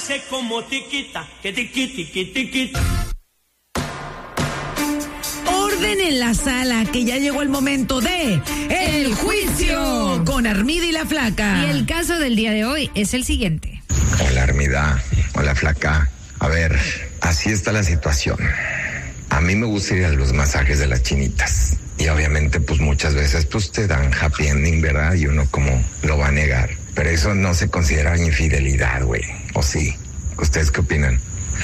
hace como tiquita, que tiqui, tiqui, tiquita. Orden en la sala, que ya llegó el momento de El Juicio con Armida y la Flaca. Y el caso del día de hoy es el siguiente. Hola Armida, hola Flaca. A ver, así está la situación. A mí me gusta ir a los masajes de las chinitas. Y obviamente pues muchas veces pues te dan happy ending, ¿verdad? Y uno como lo va a negar. Pero eso no se considera infidelidad, güey. ¿O sí? ¿Ustedes qué opinan?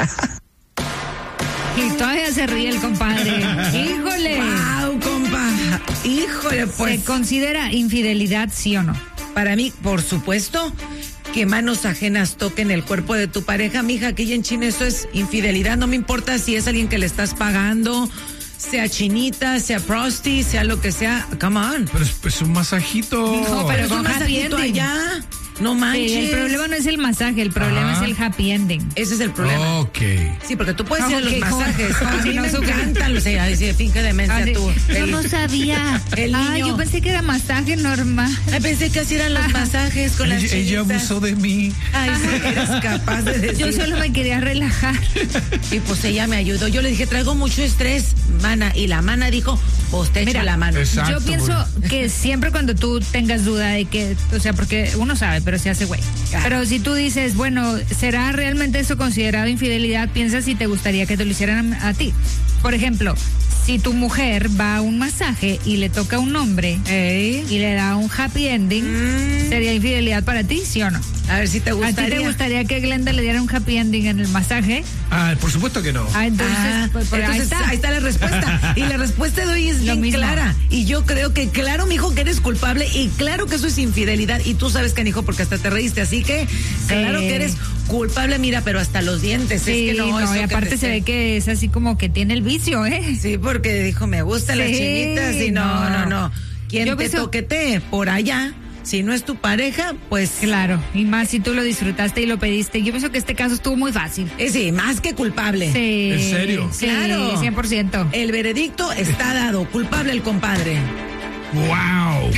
Y todavía se ríe el compadre. ¡Híjole! ¡Wow, compa! ¡Híjole, pues! ¿Se considera infidelidad, sí o no? Para mí, por supuesto, que manos ajenas toquen el cuerpo de tu pareja. Mija, aquí en China eso es infidelidad. No me importa si es alguien que le estás pagando, sea chinita, sea prosti, sea lo que sea. Come on. Pero es un masajito. No, pero Es un con happy masajito ending. allá. No manches. Sí, el problema no es el masaje, el problema es el happy ending. Ese es el problema. Ok. Sí, porque tú puedes ir a los Ok, ¿cómo? masajes. Como A si mí no me supiera. encantan los de finge demencia tú. Yo no sabía. el niño. Yo pensé que era masaje normal. Ay, pensé que así eran los masajes con las Ella chinitas. abusó de mí. Ay, sí, eres capaz de decir. Yo solo me quería relajar. Y pues ella me ayudó. Yo le dije, traigo mucho estrés, mana. Y la mana dijo, pues te echo Mira, la mano. Exacto, Yo pienso que siempre cuando tú tengas duda de que, o sea, porque uno sabe, pero se hace güey. Claro. Pero si tú dices, bueno, ¿será realmente eso considerado infidelidad? Piensa si te gustaría que te lo hicieran a ti. Por ejemplo, si tu mujer va a un masaje y le toca a un hombre Ey. y le da un happy ending, ¿sería infidelidad para ti, sí o no? A ver si te ¿A ti gustaría. te gustaría que Glenda le diera un happy ending en el masaje? Ah, por supuesto que no. Ah, entonces, pues, Entonces, ahí está la respuesta. Y la respuesta de hoy es Lo bien mismo. clara. Y yo creo que, claro, mijo, que eres culpable. Y claro que eso es infidelidad. Y tú sabes, canijo, porque hasta te reíste. Así que, claro que eres culpable, mira, pero hasta los dientes. Sí, es que no, eso y que aparte te se ve que es así como que tiene el vicio, ¿eh? Sí, porque dijo, me gustan las Sí, chinitas. Y no. Quien Yo te pienso- toquetee por allá, si no es tu pareja, pues... Claro, y más si tú lo disfrutaste y lo pediste. Yo pienso que este caso estuvo muy fácil. Sí, más que culpable. Sí. ¿En serio? Sí, Claro. 100%. El veredicto está dado. Culpable el compadre. ¡Wow!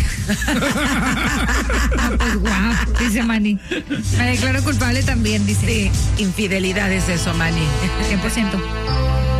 Pues guau, dice Manny. Me declaro culpable también, dice. Sí, infidelidad es eso, Manny. 100%.